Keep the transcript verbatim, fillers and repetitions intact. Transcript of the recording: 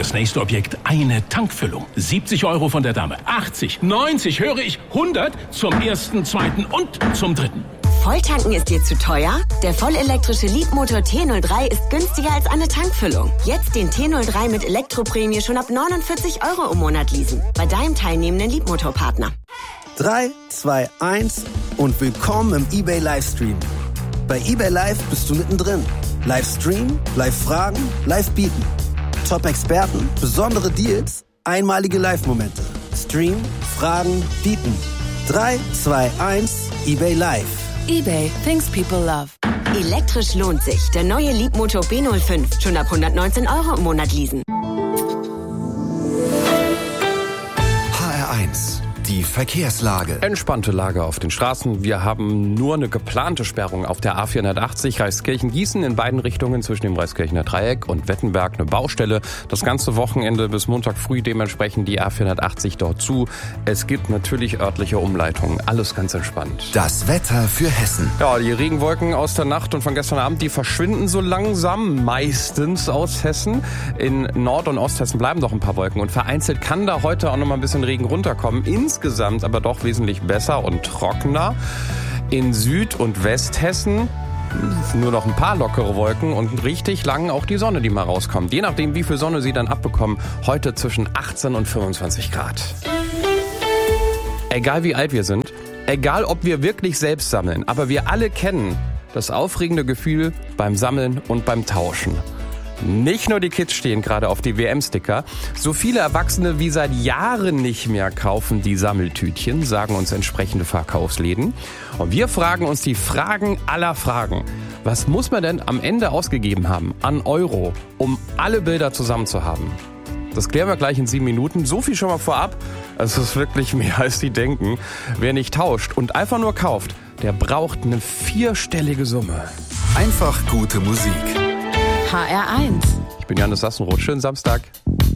das nächste Objekt eine Tankfüllung. siebzig Euro von der Dame, achtzig, neunzig, höre ich, hundert zum ersten, zweiten und zum dritten. Volltanken ist dir zu teuer? Der vollelektrische Leapmotor T null drei ist günstiger als eine Tankfüllung. Jetzt den T null drei mit Elektroprämie schon ab neunundvierzig Euro im Monat leasen. Bei deinem teilnehmenden Leapmotor-Partner. drei, zwei, eins und willkommen im eBay Livestream. Bei eBay Live bist du mittendrin. Livestream, Live-Fragen, Live-Bieten. Top-Experten, besondere Deals, einmalige Live-Momente. Stream, Fragen, Bieten. drei, zwei, eins, eBay Live. eBay, things people love. Elektrisch lohnt sich. Der neue Leapmotor B null fünf. Schon ab hundertneunzehn Euro im Monat leasen. H R eins. Die Verkehrslage. Entspannte Lage auf den Straßen. Wir haben nur eine geplante Sperrung auf der A vierhundertachtzig Reiskirchen-Gießen in beiden Richtungen zwischen dem Reiskirchener Dreieck und Wettenberg eine Baustelle. Das ganze Wochenende bis Montag früh dementsprechend die A vierhundertachtzig dort zu. Es gibt natürlich örtliche Umleitungen. Alles ganz entspannt. Das Wetter für Hessen. Ja, die Regenwolken aus der Nacht und von gestern Abend, die verschwinden so langsam, meistens aus Hessen. In Nord- und Osthessen bleiben doch ein paar Wolken und vereinzelt kann da heute auch noch mal ein bisschen Regen runterkommen. Insgesamt aber doch wesentlich besser und trockener. In Süd- und Westhessen nur noch ein paar lockere Wolken und richtig lang auch die Sonne, die mal rauskommt. Je nachdem, wie viel Sonne Sie dann abbekommen, heute zwischen achtzehn und fünfundzwanzig Grad. Egal wie alt wir sind, egal ob wir wirklich selbst sammeln, aber wir alle kennen das aufregende Gefühl beim Sammeln und beim Tauschen. Nicht nur die Kids stehen gerade auf die W M-Sticker. So viele Erwachsene wie seit Jahren nicht mehr kaufen die Sammeltütchen, sagen uns entsprechende Verkaufsläden. Und wir fragen uns die Fragen aller Fragen. Was muss man denn am Ende ausgegeben haben an Euro, um alle Bilder zusammen zu haben? Das klären wir gleich in sieben Minuten. So viel schon mal vorab. Es ist wirklich mehr, als die denken. Wer nicht tauscht und einfach nur kauft, der braucht eine vierstellige Summe. Einfach gute Musik. H R eins. Ich bin Janis Sassenroth. Schönen Samstag.